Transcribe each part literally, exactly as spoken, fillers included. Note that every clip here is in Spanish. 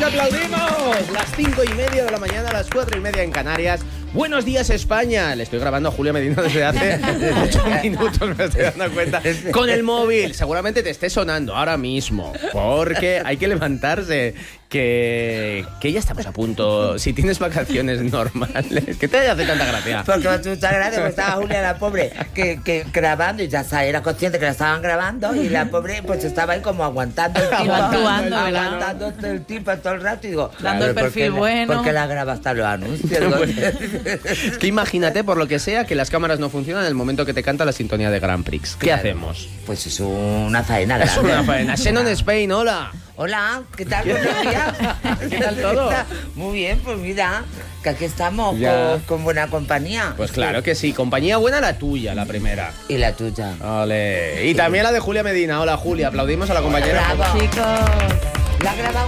¡Aplaudimos! Las cinco y media de la mañana, las cuatro y media en Canarias. Buenos días, España. Le estoy grabando a Julia Medina desde hace ocho minutos, me estoy dando cuenta. Con el móvil. Seguramente te esté sonando ahora mismo. Porque hay que levantarse. Que, que ya estamos a punto. Si tienes vacaciones normales. ¿Qué te hace tanta gracia? Porque me hace mucha gracia, porque estaba Julia, la pobre, que, que grabando y ya sabía, era consciente que la estaban grabando y la pobre pues estaba ahí como aguantando el tipo. Actuando, aguantando el tipo todo el rato y digo, dando el perfil ¿por qué, bueno. ¿por qué la graba hasta los anuncios? Es que imagínate, por lo que sea, que las cámaras no funcionan en el momento que te canta la sintonía de Grand Prix. ¿Qué Claro. hacemos? Pues es una faena grande. Es una faena. Xenon Spain, hola. Hola, ¿qué tal? Buenos días. ¿Qué tal todo? Muy bien, pues mira, que aquí estamos Ya. con, con buena compañía. Pues claro que sí. Compañía buena la tuya, la primera. Y la tuya. Ole. Y también la de Julia Medina. Hola, Julia. Aplaudimos a la compañera. Bravo. Chicos, ¿La ha grabado?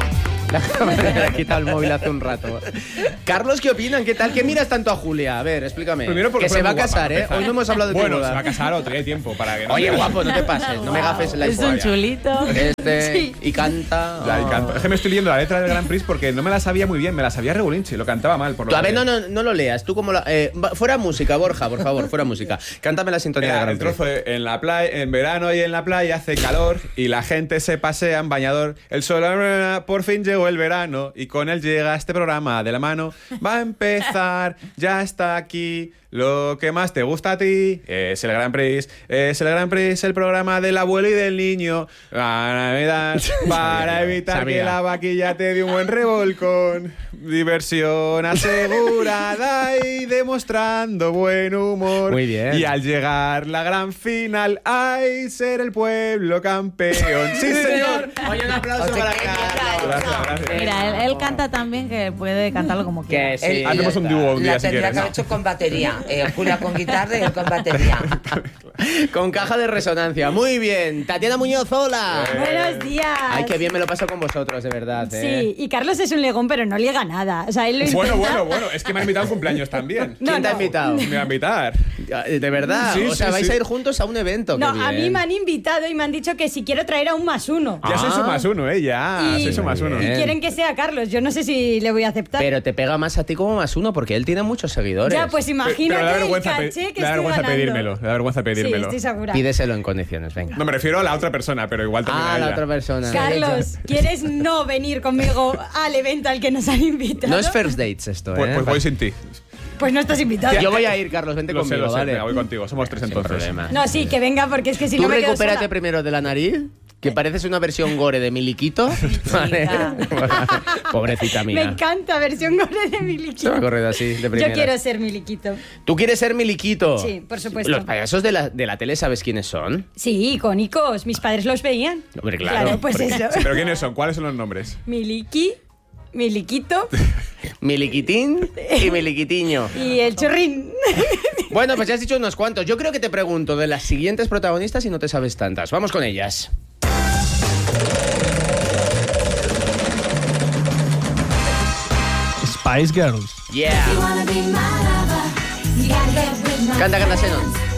Le ha quitado el móvil hace un rato. Carlos, ¿qué opinan? ¿Qué tal? ¿Qué miras tanto a Julia? A ver, explícame. Primero porque que fue se va a muy guapa, casar, ¿eh? empezar. Hoy no hemos hablado de tu Bueno, boda. se va a casar o todavía hay tiempo para que no Oye, se- guapo, no te pases. No me gafes la es un info. chulito. Este, Sí. y canta. Ya, y Oh. canto. Es que me estoy leyendo la letra del Grand Prix porque no me la sabía muy bien, me la sabía regulinchi, lo cantaba mal. Por lo Tú, a ver, que- no, no, no lo leas. Tú como la... Eh, va- fuera música, Borja, por favor, fuera música. Cántame la sintonía de Era Gran el trozo de, en la playa, en verano y en la playa hace calor y la gente se pasea en bañador. El sol, por fin llegó el verano y con él llega este programa de la mano. Va a empezar, ya está aquí. Lo que más te gusta a ti es el Grand Prix. Es el Grand Prix, el programa del abuelo y del niño. La Navidad, para evitar Sabía. que la vaquilla te dé un buen revolcón. Diversión asegurada y demostrando buen humor. Muy bien. Y al llegar la gran final, ¡ay, ser el pueblo campeón! ¡Sí, señor! Oye, un aplauso Oye, para qué Carlos. Gracias, gracias. Mira, él, él canta tan bien que puede cantarlo como quiera. Que sí. Él- Hacemos un dúo un La día si tendría quieres. que haber hecho con batería. Eh, Julia con guitarra y él con batería. Con caja de resonancia. Muy bien. Tatiana Muñoz, hola. Buenos días. Ay, qué bien me lo paso con vosotros, de verdad. ¿eh? Sí, y Carlos es un legón, pero no liega nada. O sea, él lo intenta. Bueno, bueno, bueno, es que me ha invitado a un cumpleaños también. No, ¿Quién te ha no. invitado? Me va a invitar. De verdad. Sí, o sea, sí, vais sí. a ir juntos a un evento. No, qué a mí bien. me han invitado y me han dicho que si quiero traer a un más uno. Ya sois Ah. un más uno, ¿eh? Ya, Y- sois un más uno. Muy Y bien. quieren que sea Carlos. Yo no sé si le voy a aceptar. Pero te pega más a ti como más uno porque él tiene muchos seguidores. ya, pues Pero- imagínate pero le da el vergüenza, pe- caché que le da estoy vergüenza ganando. pedírmelo. Le da vergüenza Sí, pedírmelo. estoy segura. Pídeselo en condiciones, venga. No, me refiero a la otra persona, pero igual también Ah, a la ella. otra persona. Carlos, ¿quieres no venir conmigo al evento al que nos han invitado? No es first dates esto, Pues, ¿eh? pues voy sin ti. Pues no estás invitado. Yo voy a ir, Carlos, vente Lo sé, conmigo, lo sé, ¿vale? venga, voy contigo. Somos tres Sin entonces. problema. No, sí, que venga porque es que si Tú no me quedo recupérate sola. primero de la nariz, que pareces una versión gore de Miliquito. Vale. Pobrecita Me mía. encanta, versión gore de Se Miliquito. me ha corrido así, de primera. Yo quiero ser Miliquito. ¿Tú quieres ser Miliquito? Sí, por supuesto. Los payasos de la, de la tele, ¿sabes quiénes son? Sí, icónicos. Mis padres los veían. Hombre, claro. pues Porque- eso. Sí, pero ¿quiénes son? ¿Cuáles son los nombres? Miliki, Miliquito Miliquitín y Miliquitiño. y el chorrín. Bueno, pues ya has dicho unos cuantos. Yo creo que te pregunto de las siguientes protagonistas y no te sabes tantas. Vamos con ellas. Spice Girls. Yeah. Canta, canta, Xenon.